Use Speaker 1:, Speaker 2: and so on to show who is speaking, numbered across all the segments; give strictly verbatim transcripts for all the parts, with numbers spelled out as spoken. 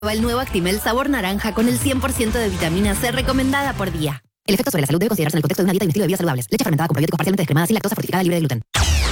Speaker 1: El nuevo Actimel sabor naranja con el cien por ciento de vitamina C recomendada por día. El efecto sobre la salud debe considerarse en el contexto de una dieta y un estilo de vida saludables. Leche fermentada con probióticos parcialmente descremada sin lactosa, fortificada, libre de gluten.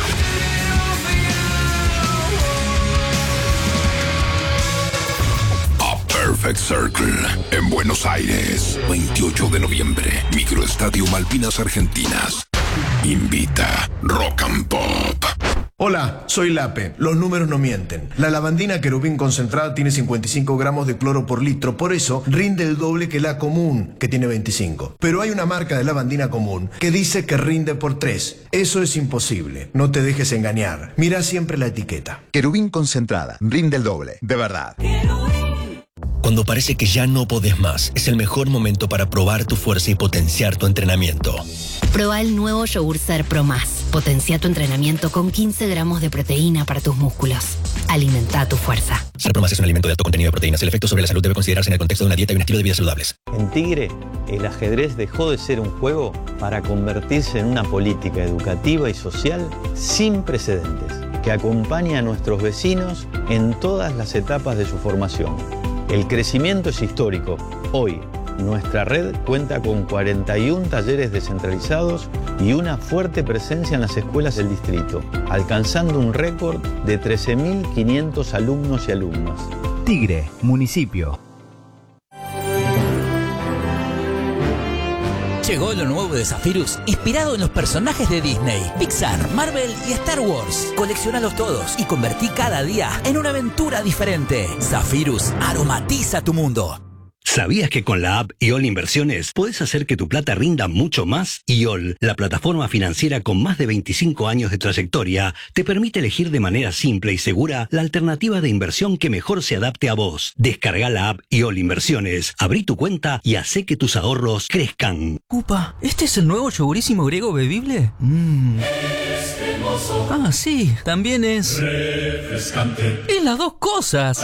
Speaker 2: A Perfect Circle en Buenos Aires, veintiocho de noviembre, Microestadio Malvinas Argentinas. Invita Rock and Pop.
Speaker 3: Hola, soy Lape. Los números no mienten. La lavandina querubín concentrada tiene cincuenta y cinco gramos de cloro por litro, por eso rinde el doble que la común, que tiene veinticinco. Pero hay una marca de lavandina común que dice que rinde por tres. Eso es imposible. No te dejes engañar. Mira siempre la etiqueta.
Speaker 4: Querubín concentrada, rinde el doble, de verdad.
Speaker 5: Cuando parece que ya no podés más, es el mejor momento para probar tu fuerza y potenciar tu entrenamiento.
Speaker 1: Proba el nuevo yogur Ser Pro Más. Potencia tu entrenamiento con quince gramos de proteína para tus músculos. Alimenta tu fuerza.
Speaker 5: Ser Pro Más es un alimento de alto contenido de proteínas. El efecto sobre la salud debe considerarse en el contexto de una dieta y un estilo de vida saludables.
Speaker 6: En Tigre, el ajedrez dejó de ser un juego para convertirse en una política educativa y social sin precedentes, que acompaña a nuestros vecinos en todas las etapas de su formación. El crecimiento es histórico. Hoy, nuestra red cuenta con cuarenta y uno talleres descentralizados y una fuerte presencia en las escuelas del distrito, alcanzando un récord de trece mil quinientos alumnos y alumnas.
Speaker 7: Tigre, municipio.
Speaker 8: Llegó lo nuevo de Zephyrus, inspirado en los personajes de Disney, Pixar, Marvel y Star Wars. Colecciónalos todos y convertí cada día en una aventura diferente. Zephyrus aromatiza tu mundo.
Speaker 9: ¿Sabías que con la app iOL Inversiones podés hacer que tu plata rinda mucho más? iOL, la plataforma financiera con más de veinticinco años de trayectoria, te permite elegir de manera simple y segura la alternativa de inversión que mejor se adapte a vos. Descarga la app iOL Inversiones, abrí tu cuenta y hacé que tus ahorros crezcan.
Speaker 8: Upa, ¿este es el nuevo yogurísimo griego bebible? Mmm. Ah, sí, también es... refrescante. Es las dos cosas.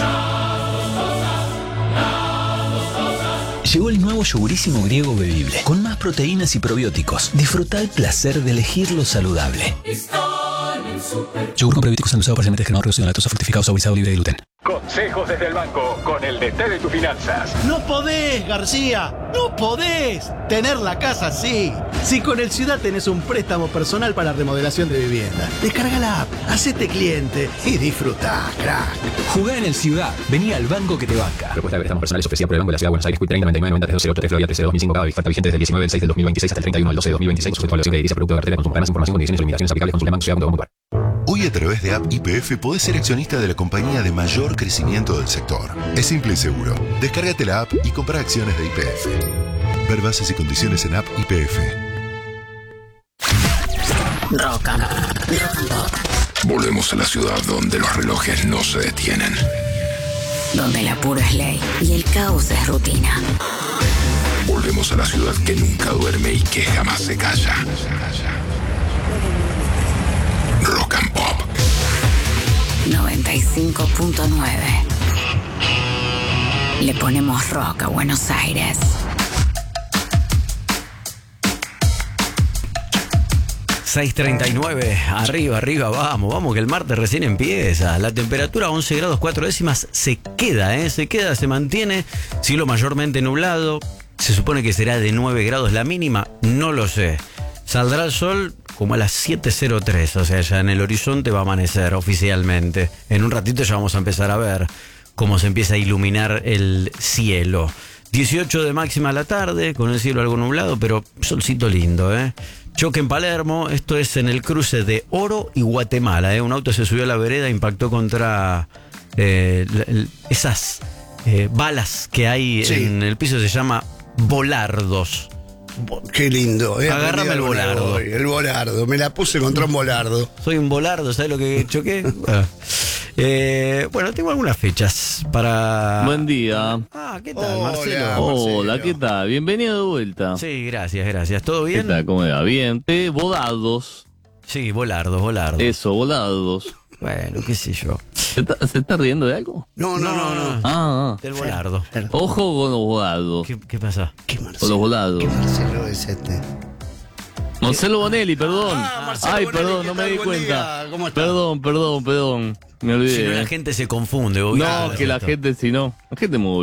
Speaker 8: Llegó el nuevo yogurísimo griego bebible, con más proteínas y probióticos. Disfruta el placer de elegir lo saludable. Yogur con probióticos endulzado parcialmente descremado, reducido en lactosa, fortificado, saborizado, libre de gluten.
Speaker 10: Consejos desde el banco, con el D T de tus finanzas.
Speaker 11: No podés, García, no podés tener la casa así. Si con el Ciudad tenés un préstamo personal para remodelación de vivienda, descarga la app, hacete cliente y disfrutá, crack.
Speaker 8: Jugá en el Ciudad, vení al banco que te banca.
Speaker 12: Propuesta de préstamos personales ofrecida por el Banco de la Ciudad de Buenos Aires, treinta noventa y nueve noventa tres cero ocho tres Florida trece dos mil cinco, cada oferta vigente desde el diecinueve del seis del dos mil veintiséis hasta el treinta y uno del doce del dos mil veintiséis, sujeto a evaluación crediticia, producto de cartera de consumo. Para más información, condiciones y limitaciones aplicables, consulte banco ciudad punto com punto ar.
Speaker 13: Hoy a través de App Y P F podés ser accionista de la compañía de mayor crecimiento del sector. Es simple y seguro. Descárgate la app y compra acciones de Y P F. Ver bases y condiciones en App Y P F.
Speaker 2: Rock and Pop. Volvemos a la ciudad donde los relojes no se detienen.
Speaker 14: Donde el apuro es ley y el caos es rutina.
Speaker 2: Volvemos a la ciudad que nunca duerme y que jamás se calla. Rock and Pop
Speaker 14: noventa y cinco punto nueve. Le ponemos rock a Buenos Aires.
Speaker 15: seis treinta y nueve, arriba, arriba, vamos, vamos, que el martes recién empieza. La temperatura once grados cuatro décimas se queda, ¿eh? Se queda, se mantiene. Cielo mayormente nublado. Se supone que será de nueve grados la mínima, no lo sé. Saldrá el sol como a las siete cero tres, o sea, ya en el horizonte va a amanecer oficialmente. En un ratito ya vamos a empezar a ver cómo se empieza a iluminar el cielo. dieciocho de máxima a la tarde, con el cielo algo nublado, pero solcito lindo, ¿eh? Choque en Palermo, esto es en el cruce de Oro y Guatemala, ¿eh? Un auto se subió a la vereda, impactó contra eh, esas eh, balas que hay sí. en el piso, se llama volardos.
Speaker 16: Qué lindo, ¿eh?
Speaker 15: Agárrame el volardo.
Speaker 16: Hoy, el volardo, me la puse contra un volardo.
Speaker 15: Soy un volardo, ¿sabes lo que choqué? Bueno. Eh, bueno, tengo algunas fechas para...
Speaker 17: Buen día.
Speaker 15: Ah, ¿qué tal,
Speaker 17: Hola,
Speaker 15: Marcelo?
Speaker 17: Marcelo? Hola, ¿qué tal? Bienvenido de vuelta.
Speaker 15: Sí, gracias, gracias. ¿Todo bien?
Speaker 17: ¿Qué tal? ¿Cómo va? Bien. Eh, vodados.
Speaker 15: Sí, volardos, volardos.
Speaker 17: Eso, volados.
Speaker 15: Bueno, qué sé yo.
Speaker 17: ¿Se está, ¿se está riendo de algo?
Speaker 16: No, no, no, no. no.
Speaker 17: Ah,
Speaker 15: del volardo.
Speaker 17: Ojo con los volados.
Speaker 15: ¿Qué, qué pasa?
Speaker 16: ¿Qué Marcelo?
Speaker 17: Con los volados.
Speaker 16: ¿Qué Marcelo es este?
Speaker 17: Marcelo Bonelli, perdón.
Speaker 16: Ah, Marcelo
Speaker 17: Ay,
Speaker 16: Bonelli,
Speaker 17: perdón,
Speaker 16: ¿qué
Speaker 17: no me
Speaker 16: tal?
Speaker 17: di
Speaker 16: Buen
Speaker 17: cuenta.
Speaker 16: día, ¿cómo está?
Speaker 17: Perdón, perdón, perdón. Me olvidé.
Speaker 15: Si no, la
Speaker 17: eh.
Speaker 15: gente se confunde. obvio.
Speaker 17: No, que la gente, si no. La gente muy